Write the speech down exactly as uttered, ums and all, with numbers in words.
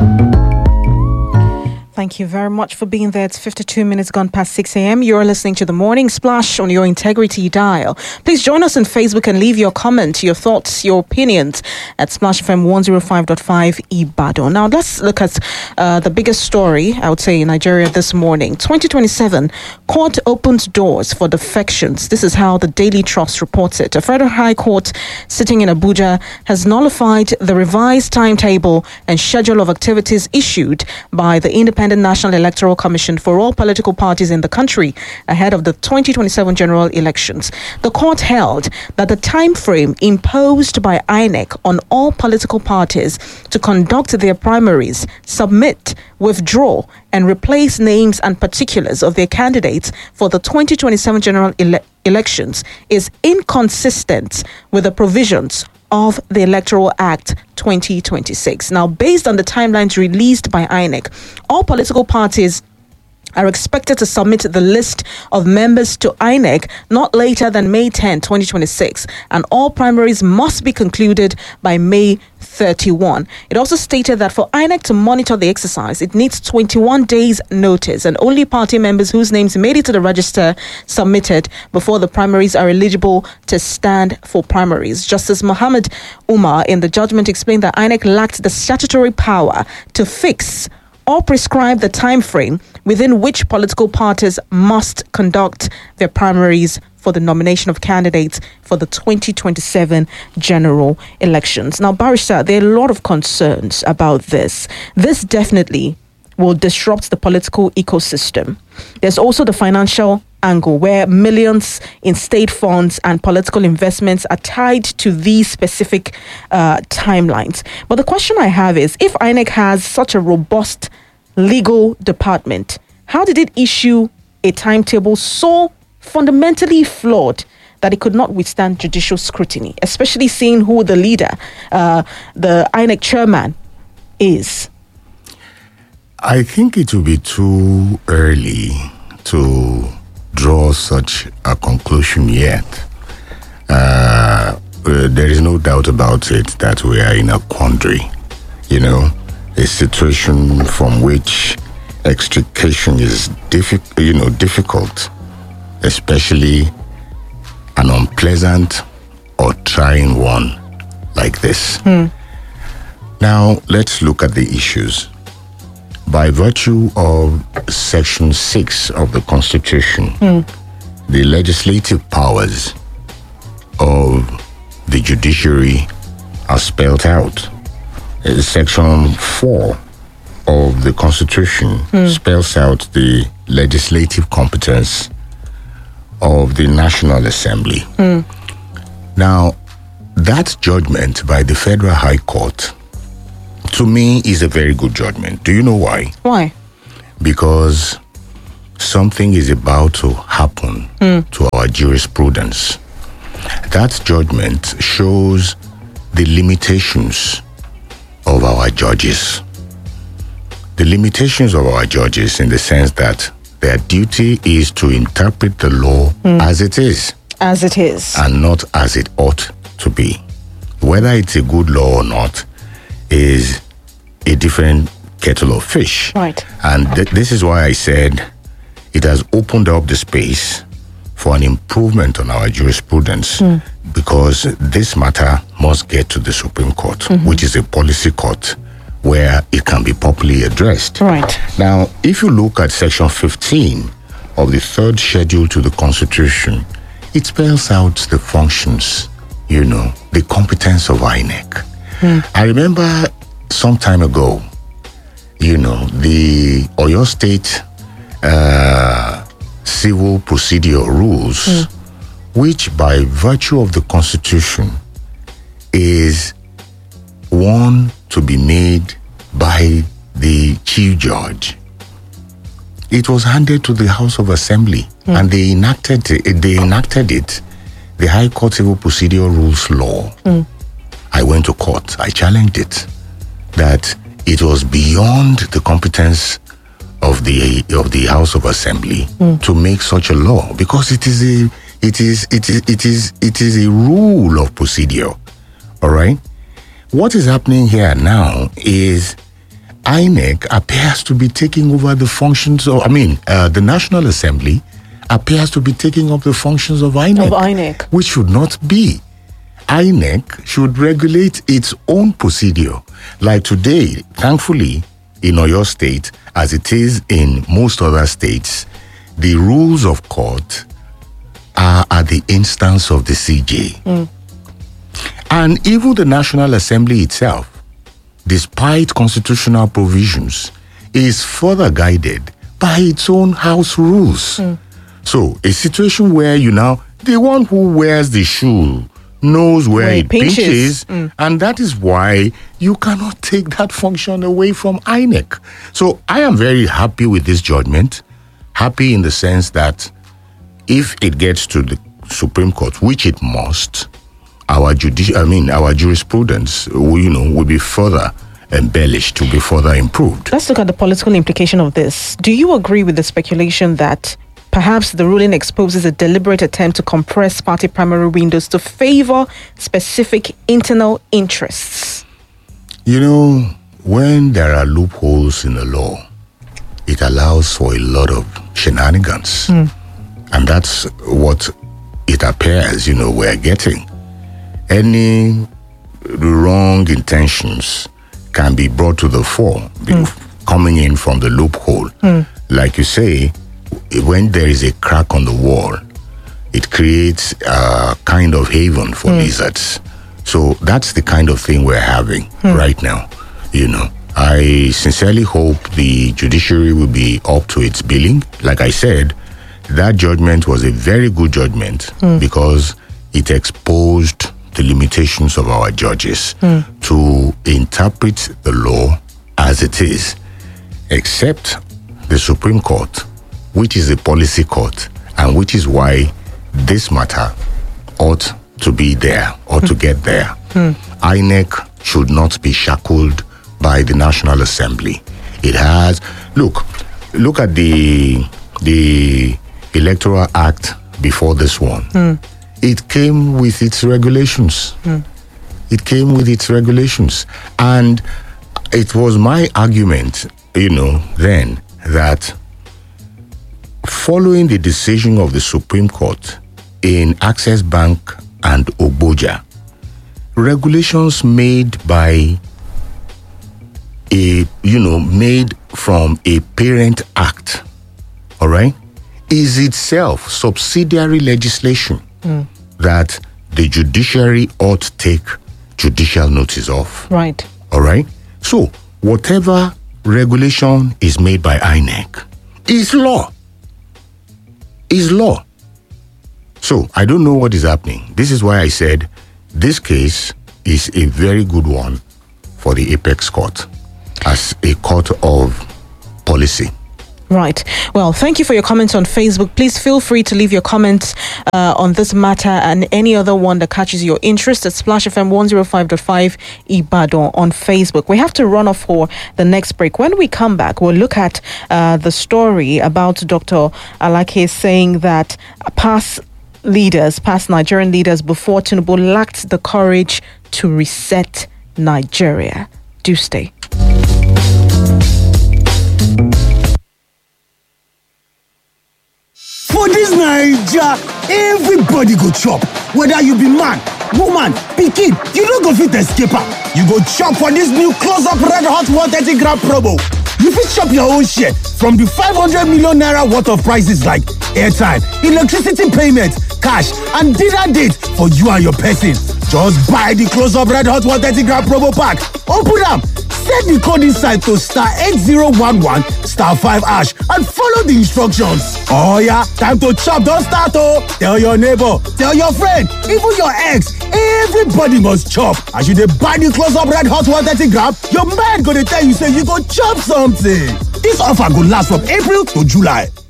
Thank you very much for being there. It's fifty-two minutes gone past six a.m. You're listening to The Morning Splash on your Integrity Dial. Please join us on Facebook and leave your comment, your thoughts, your opinions at Splash F M one oh five point five Ibadan. Now, let's look at uh, the biggest story, I would say, in Nigeria this morning. twenty twenty-seven, court opens doors for defections. This is how the Daily Trust reports it. A federal high court sitting in Abuja has nullified the revised timetable and schedule of activities issued by the Independent National Electoral Commission for all political parties in the country ahead of the twenty twenty-seven general elections. The court held that the time frame imposed by I N E C on all political parties to conduct their primaries, submit, withdraw, and replace names and particulars of their candidates for the twenty twenty-seven general ele- elections is inconsistent with the provisions of the Electoral Act twenty twenty-six. Now, based on the timelines released by I N E C, all political parties are expected to submit the list of members to I N E C not later than May tenth, twenty twenty-six, and all primaries must be concluded by May thirty-first. It also stated that for I N E C to monitor the exercise, it needs twenty-one days notice, and only party members whose names made it to the register submitted before the primaries are eligible to stand for primaries. Justice Mohammed Umar in the judgment explained that I N E C lacked the statutory power to fix or prescribe the time frame within which political parties must conduct their primaries for the nomination of candidates for the twenty twenty-seven general elections. Now, Barrister, there are a lot of concerns about this. This definitely will disrupt the political ecosystem. There's also the financial angle where millions in state funds and political investments are tied to these specific uh, timelines. But the question I have is, if I N E C has such a robust legal department, how did it issue a timetable so fundamentally flawed that it could not withstand judicial scrutiny, especially seeing who the leader, uh, the I N E C chairman, is? I think it will be too early to draw such a conclusion yet. Uh, uh, there is no doubt about it that we are in a quandary, you know, a situation from which extrication is diffi- you know, difficult, especially an unpleasant or trying one like this. Hmm. Now, let's look at the issues. By virtue of Section six of the Constitution, Hmm. the legislative powers of the judiciary are spelled out. Uh, Section four of the Constitution Hmm. spells out the legislative competence of the National Assembly. Hmm. Now, that judgment by the Federal High Court, to me, is a very good judgment. Do you know why? Why? Because something is about to happen Mm. to our jurisprudence. That judgment shows the limitations of our judges. The limitations of our judges in the sense that their duty is to interpret the law Mm. as it is. As it is. And not as it ought to be. Whether it's a good law or not is a different kettle of fish. Right. And th- this is why I said it has opened up the space for an improvement on our jurisprudence, Mm. because this matter must get to the Supreme Court, Mhm. which is a policy court where it can be properly addressed. Right. Now, if you look at Section fifteen of the third schedule to the Constitution, it spells out the functions, you know, the competence of I N E C. Hmm. I remember some time ago, you know, the Oyo State uh, civil procedure rules, Hmm. which by virtue of the Constitution is one to be made by the Chief Judge. It was handed to the House of Assembly, Mm. and they enacted it, they enacted it, the High Court Civil Procedure Rules law. Mm. I went to court. I challenged it that it was beyond the competence of the of the House of Assembly Mm. to make such a law, because it is a it is it is it is it is a rule of procedure. All right. What is happening here now is I N E C appears to be taking over the functions of, I mean, uh, the National Assembly appears to be taking up the functions of I N E C. Of I N E C. Which should not be. I N E C should regulate its own procedure. Like today, thankfully, in Oyo State, as it is in most other states, the rules of court are at the instance of the C J. Mm. And even the National Assembly itself, despite constitutional provisions, is further guided by its own house rules. Mm. So, a situation where you now, the one who wears the shoe knows where, where it pinches, pinches mm. and that is why you cannot take that function away from I N E C. So, I am very happy with this judgment. Happy in the sense that if it gets to the Supreme Court, which it must, our judi- I mean, our jurisprudence, will, you know, will be further embellished, to be further improved. Let's look at the political implication of this. Do you agree with the speculation that perhaps the ruling exposes a deliberate attempt to compress party primary windows to favor specific internal interests? You know, when there are loopholes in the law, it allows for a lot of shenanigans. Mm. And that's what it appears, you know, we're getting. Any wrong intentions can be brought to the fore, mm. coming in from the loophole. Mm. Like you say, when there is a crack on the wall, it creates a kind of haven for mm. lizards. So that's the kind of thing we're having mm. right now. You know, I sincerely hope the judiciary will be up to its billing. Like I said, that judgment was a very good judgment mm. because it exposed the limitations of our judges mm. to interpret the law as it is, except the Supreme Court, which is a policy court, and which is why this matter ought to be there, or mm. to get there. Mm. I N E C should not be shackled by the National Assembly. It has, look, look at the the Electoral Act before this one. Mm. It came with its regulations. Mm. It came with its regulations. And it was my argument, you know, then that following the decision of the Supreme Court in Access Bank and Ogboja, regulations made by a, you know, made from a parent act, all right, is itself subsidiary legislation mm. that the judiciary ought to take judicial notice of. Right. All right? So, whatever regulation is made by I N E C is law. Is law. So, I don't know what is happening. This is why I said this case is a very good one for the Apex Court as a court of policy. Right. Well, thank you for your comments on Facebook. Please feel free to leave your comments uh, on this matter and any other one that catches your interest at Splash F M one oh five point five Ibadan on Facebook. We have to run off for the next break. When we come back, we'll look at uh, the story about Doctor Alake saying that past leaders, past Nigerian leaders before Tinubu lacked the courage to reset Nigeria. Do stay. For this Naija, everybody go chop. Whether you be man, woman, pikin, you no go fit escape am. You go chop for this new close-up red hot one thirty gram promo. You fit chop your own share from the five hundred million naira worth of prices like airtime, electricity payment, cash, and dinner date for you and your person. Just buy the close-up red hot one thirty gram promo pack. Open am. Set the code inside to star eight zero one one star five hash and follow the instructions. Oh yeah, time to chop, don't start oh. Tell your neighbor, tell your friend, even your ex, everybody must chop. As you dey buy the close up red hot one thirty gram, your mind gonna tell you say you go chop something. This offer go last from April to July.